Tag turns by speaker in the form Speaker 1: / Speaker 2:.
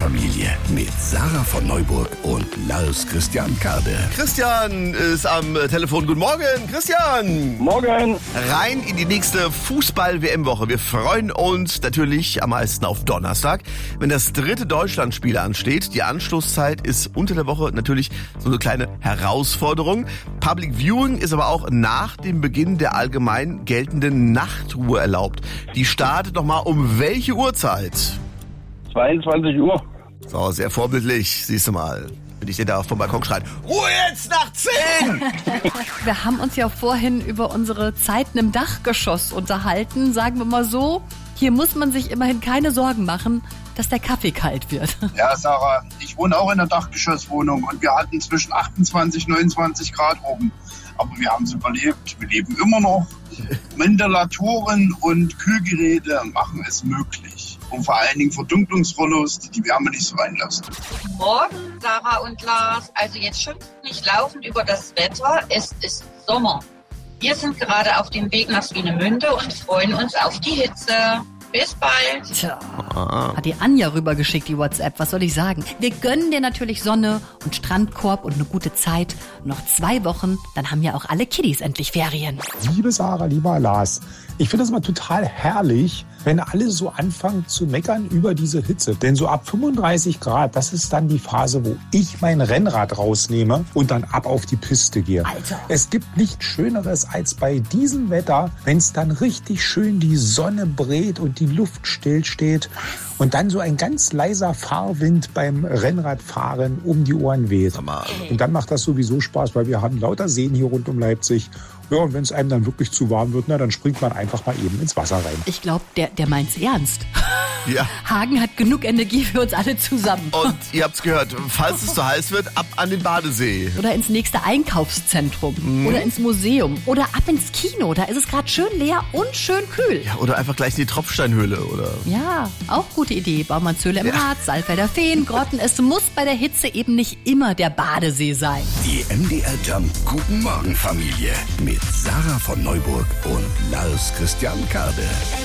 Speaker 1: Familie mit Sarah von Neuburg und Lars Christian Kade.
Speaker 2: Christian ist am Telefon. Guten Morgen, Christian.
Speaker 3: Morgen.
Speaker 2: Rein in die nächste Fußball-WM-Woche. Wir freuen uns natürlich am meisten auf Donnerstag, wenn das 3. Deutschlandspiel ansteht. Die Anstoßzeit ist unter der Woche natürlich so eine kleine Herausforderung. Public Viewing ist aber auch nach dem Beginn der allgemein geltenden Nachtruhe erlaubt. Die startet nochmal um welche Uhrzeit?
Speaker 3: 22 Uhr.
Speaker 2: So, sehr vorbildlich, siehst du mal. Bin ich dir da vom Balkon schreien, Ruhe jetzt nach 10!
Speaker 4: Wir haben uns ja vorhin über unsere Zeiten im Dachgeschoss unterhalten. Sagen wir mal so, hier muss man sich immerhin keine Sorgen machen, dass der Kaffee kalt wird.
Speaker 5: Ja, Sarah, ich wohne auch in einer Dachgeschosswohnung und wir hatten zwischen 28 und 29 Grad oben. Aber wir haben es überlebt. Wir leben immer noch. Ventilatoren und Kühlgeräte machen es möglich. Und vor allen Dingen Verdunklungsrollos, die die Wärme nicht so reinlassen.
Speaker 6: Morgen, Sarah und Lars. Also jetzt schimpft nicht laufend über das Wetter. Es ist Sommer. Wir sind gerade auf dem Weg nach Swinemünde und freuen uns auf die Hitze. Bis bald.
Speaker 4: Tja, hat die Anja rübergeschickt, die WhatsApp. Was soll ich sagen? Wir gönnen dir natürlich Sonne und Strandkorb und eine gute Zeit. Noch 2 Wochen, dann haben ja auch alle Kiddies endlich Ferien.
Speaker 7: Liebe Sarah, lieber Lars, ich finde das immer total herrlich, wenn alle so anfangen zu meckern über diese Hitze. Denn so ab 35 Grad, das ist dann die Phase, wo ich mein Rennrad rausnehme und dann ab auf die Piste gehe.
Speaker 4: Alter.
Speaker 7: Es gibt nichts Schöneres als bei diesem Wetter, wenn es dann richtig schön die Sonne brät und die Luft stillsteht und dann so ein ganz leiser Fahrwind beim Rennradfahren um die Ohren weht. Und dann macht das sowieso Spaß, weil wir haben lauter Seen hier rund um Leipzig. Ja, und wenn es einem dann wirklich zu warm wird, na, dann springt man einfach mal eben ins Wasser rein.
Speaker 4: Ich glaube, der meint's ernst.
Speaker 2: Ja.
Speaker 4: Hagen hat genug Energie für uns alle zusammen.
Speaker 2: Und ihr habt's gehört, falls es zu heiß wird, ab an den Badesee.
Speaker 4: Oder ins nächste Einkaufszentrum. Oder ins Museum. Oder ab ins Kino. Da ist es gerade schön leer und schön kühl.
Speaker 2: Ja, oder einfach gleich in die Tropfsteinhöhle, oder?
Speaker 4: Ja, auch gute Idee. Baumannshöhle im Harz, Saalfelder Feen, Grotten. Es muss bei der Hitze eben nicht immer der Badesee sein.
Speaker 1: Die MDR Jump Guten Morgen Familie mit Sarah von Neuburg und Lars Christian Kade.